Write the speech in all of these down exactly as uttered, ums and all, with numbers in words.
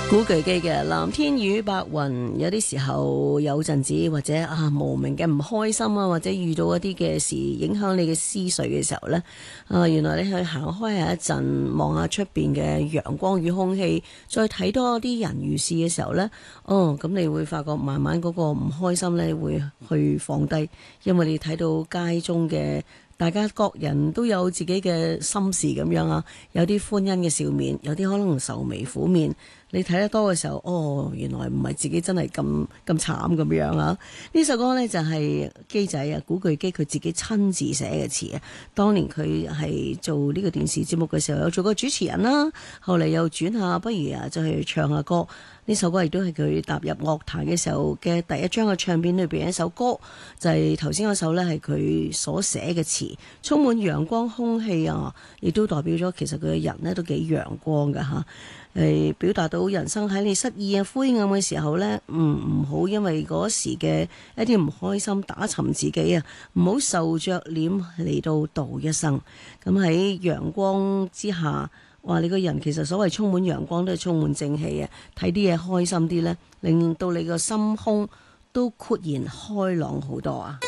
古巨基嘅藍天與白雲，有啲時候有陣子或者啊無名嘅唔開心啊，或者遇到一啲嘅事影響你嘅思緒嘅時候呢，啊原來你去行開下一陣，望下出邊嘅陽光與空氣，再睇多啲人與事嘅時候呢，哦咁你會發覺慢慢嗰個唔開心呢會去放低，因為你睇到街中嘅大家各人都有自己嘅心事咁樣啊，有啲歡欣嘅笑面，有啲可能愁眉苦面。你睇得多嘅時候，哦，原來唔係自己真係咁咁慘咁樣啊！呢首歌呢，就係基仔啊，古巨基佢自己親自寫嘅詞啊。當年佢係做呢個電視節目嘅時候，有做過主持人啦，後嚟又轉下，不如啊，就去唱下歌。呢首歌亦都係佢踏入樂壇嘅時候嘅第一張嘅唱片裏邊一首歌，就係頭先嗰首呢，係佢所寫嘅詞，充滿陽光空氣啊，亦都代表咗其實佢嘅人呢都幾陽光㗎吓。係表達到人生喺你失意啊灰暗嘅時候呢，唔唔好因為嗰時嘅一啲唔開心打沉自己啊，唔好受着臉嚟到度一生。咁喺陽光之下，話你個人其實所謂充滿陽光都係充滿正氣啊，睇啲嘢開心啲呢，令到你個心胸都豁然開朗好多啊！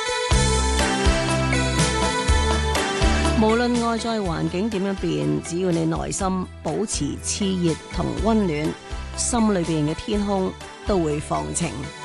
無論外在環境點樣變，只要你內心保持熾熱同溫暖，心裏邊嘅天空都會放晴。